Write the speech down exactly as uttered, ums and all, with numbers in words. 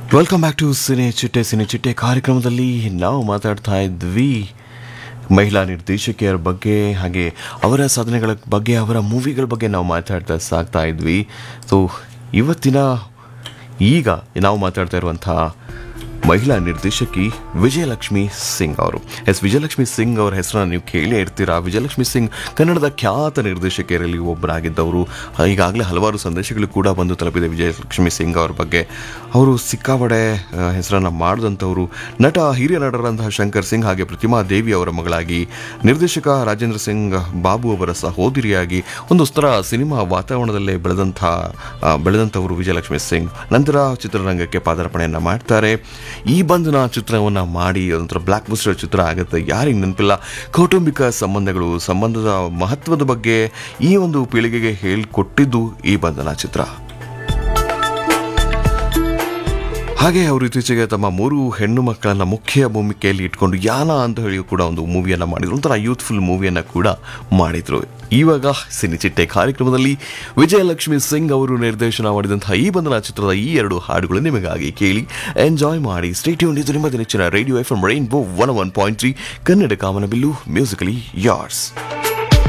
Welcome back to cine ಚಿಟ್ಟೆ cine ಚಿಟ್ಟೆ ಕಾರ್ಯಕ್ರಮದಲ್ಲಿ ನಾವು ಮಾತಾಡ್ತಾ ಇದ್ವಿ ಮಹಿಳಾ ನಿರ್ದೇಶಕಿಯರ ಬಗ್ಗೆ, ಹಾಗೆ ಅವರ ಸಾಧನೆಗಳ ಬಗ್ಗೆ, ಅವರ ಮೂವಿಗಳ ಬಗ್ಗೆ ನಾವು ಮಾತಾಡ್ತಾ ಸಾಗ್ತಾ ಇದ್ವಿ. ಸೊ ಇವತ್ತಿನ ಈಗ ನಾವು ಮಾತಾಡ್ತಾ ಇರುವಂತಹ ಮಹಿಳಾ ನಿರ್ದೇಶಕಿ ವಿಜಯಲಕ್ಷ್ಮಿ ಸಿಂಗ್ ಅವರು. ಎಸ್, ವಿಜಯಲಕ್ಷ್ಮಿ ಸಿಂಗ್ ಅವರ ಹೆಸರನ್ನು ನೀವು ಕೇಳೇ ಇರ್ತೀರಾ. ವಿಜಯಲಕ್ಷ್ಮಿ ಸಿಂಗ್ ಕನ್ನಡದ ಖ್ಯಾತ ನಿರ್ದೇಶಕಿಯರಲ್ಲಿ ಒಬ್ಬರಾಗಿದ್ದವರು. ಈಗಾಗಲೇ ಹಲವಾರು ಸಂದೇಶಗಳು ಕೂಡ ಬಂದು ತಲುಪಿದೆ ವಿಜಯಲಕ್ಷ್ಮಿ ಸಿಂಗ್ ಅವರ ಬಗ್ಗೆ. ಅವರು ಸಿಕ್ಕಾಪಡೆ ಹೆಸರನ್ನು ಮಾಡಿದಂಥವರು. ನಟ ಹಿರಿಯ ನಟರಂತಹ ಶಂಕರ್ ಸಿಂಗ್ ಹಾಗೆ ಪ್ರತಿಮಾ ದೇವಿ ಅವರ ಮಗಳಾಗಿ, ನಿರ್ದೇಶಕ ರಾಜೇಂದ್ರ ಸಿಂಗ್ ಬಾಬು ಅವರ ಸಹೋದರಿಯಾಗಿ ಒಂದು ಥರ ಸಿನಿಮಾ ವಾತಾವರಣದಲ್ಲೇ ಬೆಳೆದಂಥ ಬೆಳೆದಂಥವರು ವಿಜಯಲಕ್ಷ್ಮಿ ಸಿಂಗ್. ನಂತರ ಚಿತ್ರರಂಗಕ್ಕೆ ಪಾದಾರ್ಪಣೆಯನ್ನು ಮಾಡ್ತಾರೆ. ಈ ಬಂಧನ ಚಿತ್ರವನ್ನು ಮಾಡಿ ಒಂಥರ ಬ್ಲಾಕ್ ಬಸ್ಟರ್ ಚಿತ್ರ ಆಗುತ್ತೆ. ಯಾರಿಗೆ ನೆನಪಿಲ್ಲ? ಕೌಟುಂಬಿಕ ಸಂಬಂಧಗಳು, ಸಂಬಂಧದ ಮಹತ್ವದ ಬಗ್ಗೆ ಈ ಒಂದು ಪೀಳಿಗೆಗೆ ಹೇಳಿಕೊಟ್ಟಿದ್ದು ಈ ಬಂಧನ ಚಿತ್ರ. ಹಾಗೆ ಅವರು ಇತ್ತೀಚೆಗೆ ತಮ್ಮ ಮೂರು ಹೆಣ್ಣು ಮಕ್ಕಳನ್ನ ಮುಖ್ಯ ಭೂಮಿಕೆಯಲ್ಲಿ ಇಟ್ಕೊಂಡು ಯಾನ ಅಂತ ಹೇಳಿ ಕೂಡ ಒಂದು ಮೂವಿಯನ್ನು ಮಾಡಿದ್ರು. ಒಂಥರ ಯೂತ್ಫುಲ್ ಮೂವಿಯನ್ನು ಕೂಡ ಮಾಡಿದ್ರು. ಇವಾಗ ಸಿನಿಚಿಟ್ಟೆ ಕಾರ್ಯಕ್ರಮದಲ್ಲಿ ವಿಜಯಲಕ್ಷ್ಮಿ ಸಿಂಗ್ ಅವರು ನಿರ್ದೇಶನ ಮಾಡಿದಂತಹ ಈ ಬಂಧನ ಚಿತ್ರದ ಈ ಎರಡು ಹಾಡುಗಳು ನಿಮಗಾಗಿ ಕೇಳಿ ಎಂಜಾಯ್ ಮಾಡಿ. Stay tuned. ಇದು ನಿಮ್ಮ ನೆಚ್ಚಿನ radio F M rainbow one one point three Kannada ಕಾಮನಬಿಲ್ಲು, ಮ್ಯೂಸಿಕಲಿ ಯಾರ್ಸ್.